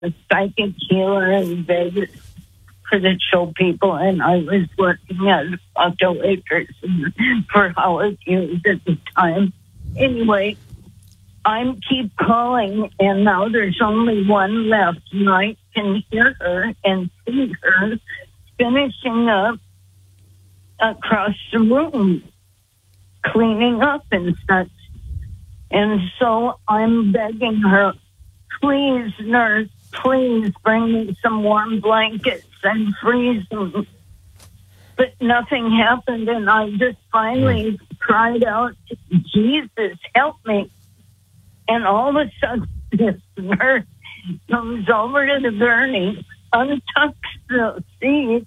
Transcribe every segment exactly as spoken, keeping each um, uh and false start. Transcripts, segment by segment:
a psychic healer in Vegas for the show people, and I was working as a waitress for Howard Hughes at the time. Anyway, I keep calling, and now there's only one left, and I can hear her and see her finishing up across the room, cleaning up and such. And so I'm begging her, please, nurse, please bring me some warm blankets. I'm freezing. But nothing happened, and I just finally cried out, Jesus, help me. And all of a sudden, this nurse comes over to the gurney, untucks the seat,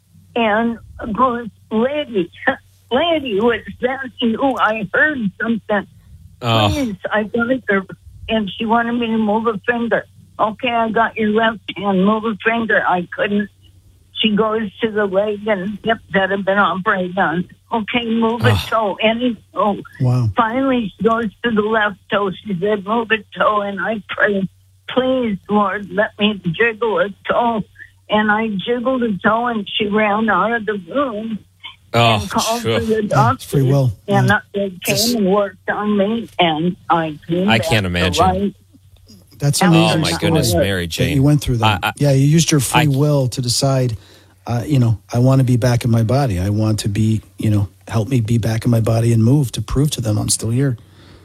and goes, lady, lady, was that you? I heard something. Oh. Please, I got her. And she wanted me to move a finger. Okay, I got your left hand, move a finger. I couldn't. She goes to the leg, and yep, that had been operated on. Okay, move a Oh. toe, any toe. Wow. Finally, she goes to the left toe. She said, move a toe, and I prayed, please, Lord, let me jiggle a toe. And I jiggled a toe, and she ran out of the room Oh, and called sure. for the Yeah, doctor. it's free will. And Yeah. they came and worked on me, and I came I back can't to imagine. life. That's Oh, amazing. Oh, my That goodness, was- Mary that Jane. you went through that. I- I- yeah, you used your free I- will to decide, uh, you know, I want to be back in my body. I want to be, you know, help me be back in my body and move to prove to them I'm still here.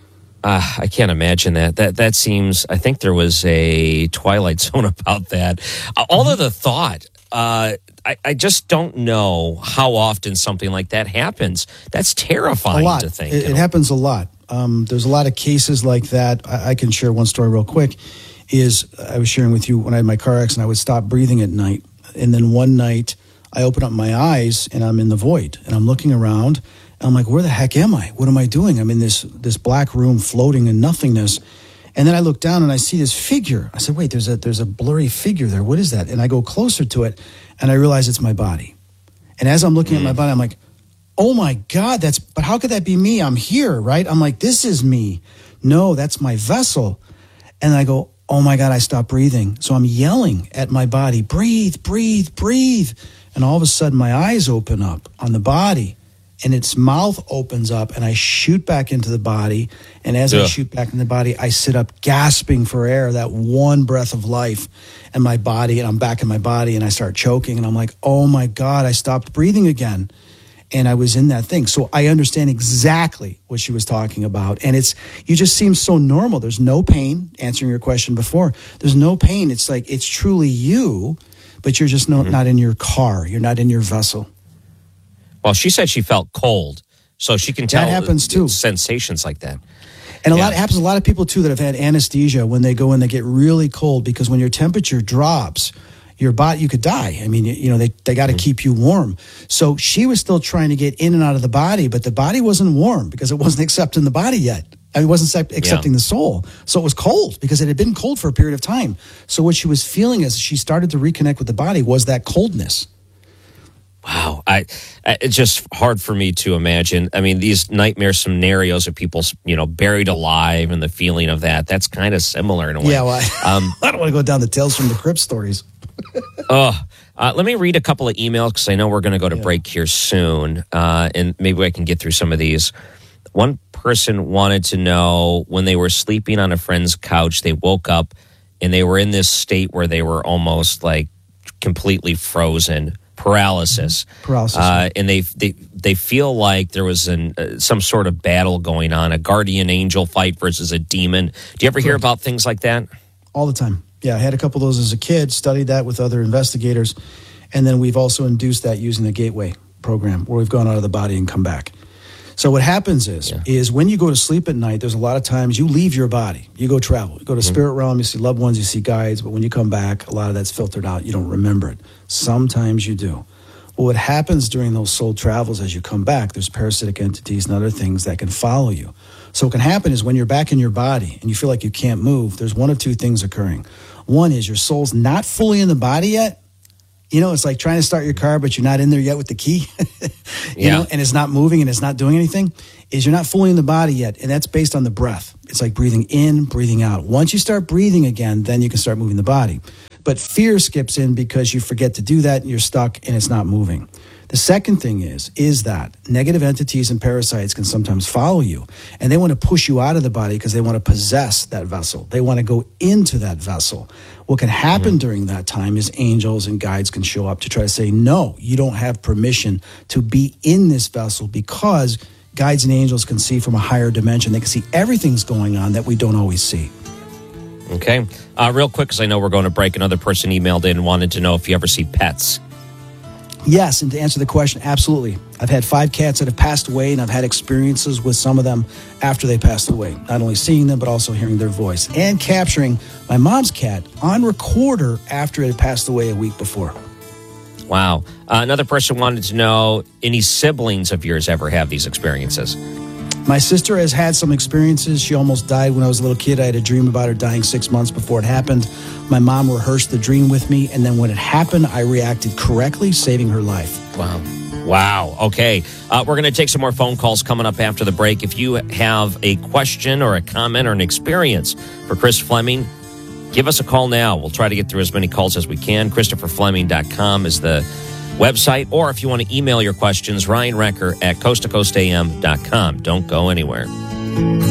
Uh, I can't imagine that. That that seems. I think there was a Twilight Zone about that. Uh, all of the thought. Uh, I, I just don't know how often something like that happens. That's terrifying A lot. to think. It, you it know? happens a lot. Um, there's a lot of cases like that. I, I can share one story real quick. Is I was sharing with you when I had my car accident, I would stop breathing at night. And then one night I open up my eyes and I'm in the void and I'm looking around and I'm like, where the heck am I? What am I doing? I'm in this, this black room floating in nothingness. And then I look down and I see this figure. I said, wait, there's a, there's a blurry figure there. What is that? And I go closer to it and I realize it's my body. And as I'm looking mm. at my body, I'm like, oh my God, that's, but how could that be me? I'm here, right? I'm like, this is me. No, that's my vessel. And I go, oh my God, I stopped breathing. So I'm yelling at my body, breathe, breathe, breathe. And all of a sudden my eyes open up on the body and its mouth opens up and I shoot back into the body. And as yeah. I shoot back in the body, I sit up gasping for air, that one breath of life in my body. And I'm back in my body and I start choking. And I'm like, oh my God, I stopped breathing again. And I was in that thing. So I understand exactly what she was talking about. And it's, you just seem so normal. There's no pain, answering your question before. There's no pain. It's like, it's truly you, but you're just no, mm-hmm. not in your car. You're not in your vessel. Well, she said she felt cold. So she can tell that happens too. Sensations like that. And a yeah. lot, it happens to a lot of people too that have had anesthesia when they go in, they get really cold because when your temperature drops, your body, you could die. I mean, you, you know, they, they got to mm-hmm. keep you warm. So she was still trying to get in and out of the body, but the body wasn't warm because it wasn't accepting the body yet. I mean, it wasn't accepting yeah. the soul. So it was cold because it had been cold for a period of time. So what she was feeling as she started to reconnect with the body was that coldness. Wow. I, I, it's just hard for me to imagine. I mean, these nightmare scenarios of people, you know, buried alive and the feeling of that, that's kind of similar in a way. Yeah, well, I, um, I don't want to go down the Tales from the Crypt stories. Oh, uh, let me read a couple of emails because I know we're going to go to yeah. break here soon, uh, and maybe I can get through some of these. One person wanted to know when they were sleeping on a friend's couch, they woke up and they were in this state where they were almost like completely frozen, paralysis, mm-hmm. paralysis, uh, and they they they feel like there was an uh, some sort of battle going on, a guardian angel fight versus a demon. Do you ever hear about things like that? All the time. Yeah, I had a couple of those as a kid, studied that with other investigators, and then we've also induced that using the Gateway program where we've gone out of the body and come back. So what happens is, yeah. is when you go to sleep at night, there's a lot of times you leave your body. You go travel. You go to mm-hmm. spirit realm, you see loved ones, you see guides, but when you come back, a lot of that's filtered out. You don't remember it. Sometimes you do. Well, what happens during those soul travels as you come back, there's parasitic entities and other things that can follow you. So what can happen is when you're back in your body and you feel like you can't move, there's one of two things occurring. One is your soul's not fully in the body yet, You know, it's like trying to start your car, but you're not in there yet with the key, you Yeah. know, and it's not moving and it's not doing anything, is you're not fully in the body yet. And that's based on the breath. It's like breathing in, breathing out. Once you start breathing again, then you can start moving the body. But fear skips in because you forget to do that and you're stuck and it's not moving. The second thing is, is that negative entities and parasites can sometimes follow you, and they want to push you out of the body because they want to possess that vessel. They want to go into that vessel. What can happen mm-hmm. during that time is angels and guides can show up to try to say, no, you don't have permission to be in this vessel, because guides and angels can see from a higher dimension. They can see everything's going on that we don't always see. Okay. Uh, real quick, because I know we're going to break, another person emailed in and wanted to know if you ever see pets. Yes, and to answer the question, absolutely. I've had five cats that have passed away, and I've had experiences with some of them after they passed away. Not only seeing them, but also hearing their voice. And capturing my mom's cat on recorder after it had passed away a week before. Wow. Uh, another person wanted to know, any siblings of yours ever have these experiences? My sister has had some experiences. She almost died when I was a little kid. I had a dream about her dying six months before it happened. My mom rehearsed the dream with me, and then when it happened, I reacted correctly, saving her life. Wow. Wow. Okay. Uh, we're going to take some more phone calls coming up after the break. If you have a question or a comment or an experience for Chris Fleming, give us a call now. We'll try to get through as many calls as we can. Christopher Fleming dot com is the website, or if you want to email your questions, Ryan Recker at coast to coast a m dot com. Don't go anywhere.